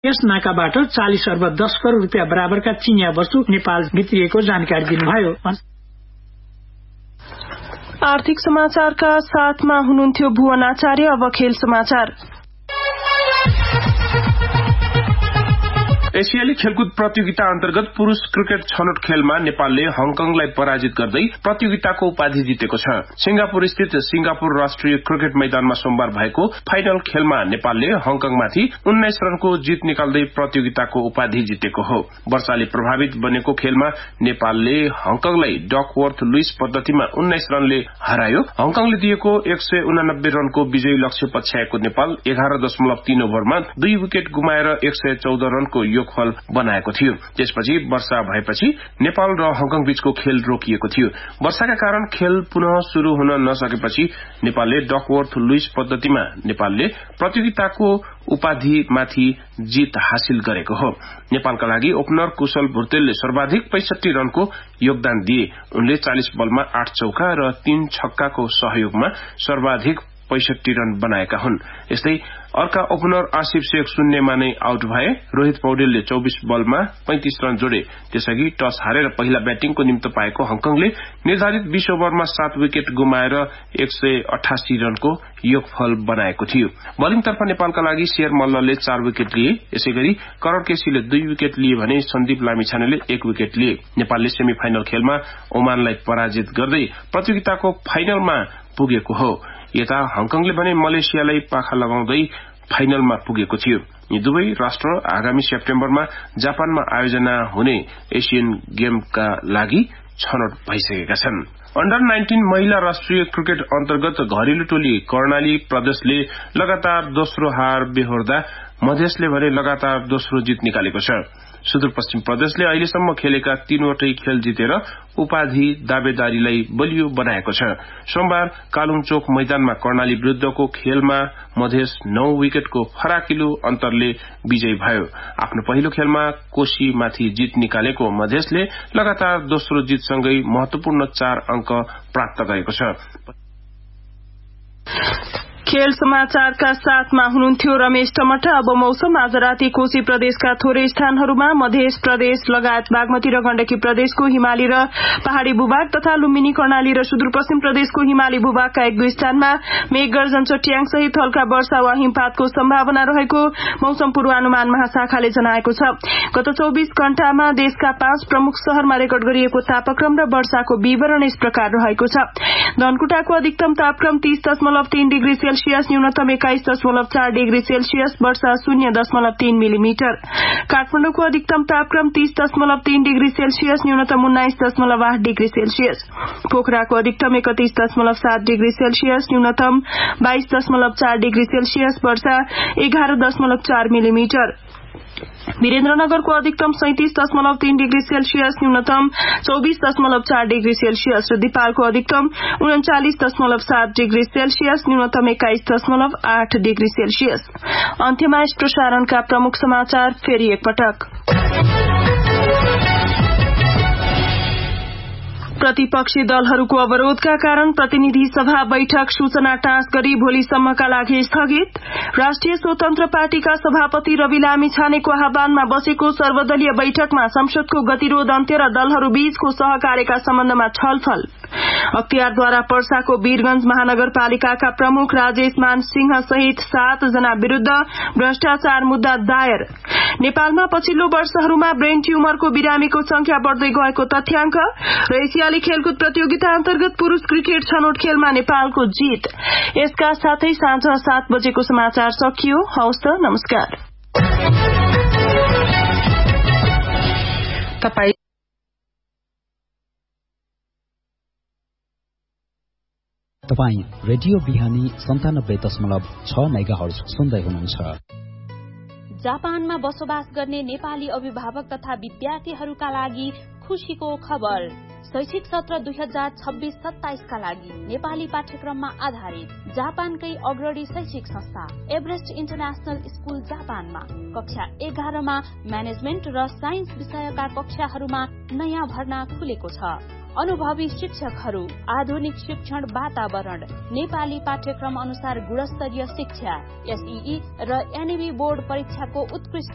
यस नाकाबाट 40 अर्ब 10 करोड़ रुपियाँ बराबरका चिनिया वस्तु नेपाल भित्रिएको जानकारी दिनुभयो। आर्थिक समाचारका साथमा हुनुहुन्थ्यो भुवन आचार्य। अब खेल समाचार। एसियाली खेलकुद प्रतियोगिता अन्तर्गत पुरूष क्रिकेट छनौट खेलमा नेपालले हङकङलाई पराजित गर्दै प्रतियोगिताको उपाधि जितेको छ। सिंगापुर स्थित सिंगापुर राष्ट्रिय क्रिकेट मैदानमा सोमबार भएको फाइनल खेलमा नेपालले हङकङमाथि 19 रनको जित निकाल्दै प्रतियोगिताको उपाधि जितेको हो। वर्षाले प्रभावित बनेको खेलमा नेपालले हङकङलाई डकवर्थ लुइस पद्धतिमा 19 रनले हरायो। हङकङले दिएको 189 रनको विजयी लक्ष्य पछ्याएको नेपाल 11.3 ओभरमा 2 विकेट गुमाएर 114 रनको योगफल बनाएको थियो। त्यसपछि वर्षा भएपछि नेपाल र हङकङ बीचको खेल रोकिएको थियो। वर्षाका कारण खेल पुनः शुरू हुन नसकेपछि नेपालले डकवर्थ लुइस पद्धतिमा नेपालले प्रतियोगिताको उपाधिमाथि जित हासिल गरेको हो। नेपालका लागि ओपनर कुशल भुर्तेलले सर्वाधिक 65 रनको योगदान दिए। उनले 40 बलमा 8 चौका र 3 छक्काको सहयोगमा सर्वाधिक 65 रन बनाएका हुन्। यस्तै अर्का ओपनर आसिफ शेख शून्यमा नै आउट भए। रोहित पौडेलले 24 बलमा 35 रन जोडे। त्यसअघि टस हारेर पहिला ब्याटिङको निम्ति पाएको हङकङले निर्धारित 20 ओभरमा 7 विकेट गुमाएर 188 रनको योगफल बनाएको थियो। बलिङतर्फ नेपालका लागि शेर मल्लले 4 विकेट लिए। यसैगरी करण केसीले 2 विकेट लिए भने सन्दीप लामिछानेले 1 विकेट लिए। नेपालले सेमी फाइनल खेलमा ओमानलाई पराजित गर्दै प्रतियोगिताको फाइनलमा पुगेको हो। यता हङकङले भने मलेसियालाई पाखा लगाउँदै फाइनलमा पुगेको थियो। यी दुवै राष्ट्र आगामी सेप्टेम्बरमा जापानमा आयोजना हुने एशियन गेमका लागि छनौट भइसकेका छन्। अन्डर 19 महिला राष्ट्रिय क्रिकेट अन्तर्गत घरेलु टोली कर्णाली प्रदेशले लगातार दोस्रो हार बेहोर्दा मधेसले भने लगातार दोस्रो जित निकालेको छ। सुदूरपश्चिम प्रदेशले अहिलेसम्म खेलेका 3वटै खेल जितेर उपाधि दावेदारीलाई बलियो बनाएको छ। सोमबार कालुङचोक मैदानमा कर्णाली विरूद्धको खेलमा मधेस 9 विकेटको फराकिलो अन्तरले विजयी भयो। आफ्नो पहिलो खेलमा कोशीमाथि जित निकालेको मधेसले लगातार दोस्रो जितसँगै महत्वपूर्ण 4 अंक प्राप्त गरेको छ। खेल समाचारका साथमा हुनुहुन्थ्यो रमेश टमटा। अब मौसम। आज राति कोशी प्रदेशका थोरै स्थानहरूमा, मध्य प्रदेश लगायत बागमती र गण्डकी प्रदेशको हिमाली र पहाड़ी भूभाग तथा लुम्बिनी कर्णाली र सुदूरपश्चिम प्रदेशको हिमाली भूभागका 1-2 स्थानमा मेघगर्जन चट्याङ सहित हल्का वर्षा वा हिमपातको सम्भावना रहेको मौसम पूर्वानुमान महाशाखाले जनाएको छ। गत 24 घण्टामा देशका 5 प्रमुख शहरमा रेकर्ड गरिएको तापक्रम र वर्षाको विवरण यस प्रकार रहेको छ। धनकुटाको अधिकतम तापक्रम 30.3 डिग्री सेल्सियस, न्यूनतम 21.4 डिग्री सेल्सियस, वर्षा 0.3 मिलिमिटर। काठमाडौँको अधिकतम तापक्रम 30.3 डिग्री सेल्सियस, न्यूनतम 19.8 डिग्री सेल्सियस। पोखराको अधिकतम 31.7 डिग्री सेल्सियस, न्यूनतम 22.4 डिग्री सेल्सियस, वर्षा 11.4 मिलिमिटर। वीरेन्द्रनगरको अधिकतम 37.3 डिग्री सेल्सियस, न्यूनतम 24.4 डिग्री सेल्सियस र दिपालको अधिकतम 39.7 डिग्री सेल्सियस, न्यूनतम 21.8 डिग्री सेल्सियस। अन्त्यमा यस प्रसारणका प्रमुख समाचार फेरि एकपटक। प्रतिपक्षी दलहरूको अवरोधका कारण प्रतिनिधि सभा बैठक सूचना टाँस गरी भोलिसम्मका लागि स्थगित। राष्ट्रिय स्वतन्त्र पार्टीका सभापति रवि लामिछानेको आह्वानमा बसेको सर्वदलीय बैठकमा संसदको गतिरोध अन्त्य र दलहरू बीचको सहकार्यका सम्बन्धमा छलफल। अख्तियारद्वारा पर्साको वीरगंज महानगरपालिकाका प्रमुख राजेश मान सिंह सहित 7 जना विरूद्ध भ्रष्टाचार मुद्दा दायर। नेपालमा पछिल्लो वर्षहरूमा ब्रेन ट्यूमरको बिरामीको संख्या बढ्दै गएको तथ्याङ्क र एसियाली खेलकुद प्रतियोगिता अन्तर्गत पुरूष क्रिकेट छनौट खेलमा नेपालको जित। यसका साथै साँझ 7 बजेको समाचार सकियो। हवस् त, नमस्कार। तपाईं रेडियो बिहानी 97.6 मेगाहर्ज सुन्दै हुनुहुन्छ। जापानमा बसोबास गर्ने नेपाली अभिभावक तथा विद्यार्थीहरूका लागि खुशीको खबर। शैक्षिक सत्र 2026-27 का लागि नेपाली पाठ्यक्रममा आधारित जापानकै अग्रणी शैक्षिक संस्था एभरेस्ट इन्टरनेशनल स्कूल जापानमा कक्षा 11 मा म्यानेजमेन्ट र साइन्स विषयका कक्षाहरूमा नयाँ भर्ना खुलेको छ। अनुभवी शिक्षकहरू, आधुनिक शिक्षण वातावरण, नेपाली पाठ्यक्रम अनुसार गुणस्तरीय शिक्षा, एसईई र एनईबी बोर्ड परीक्षाको उत्कृष्ट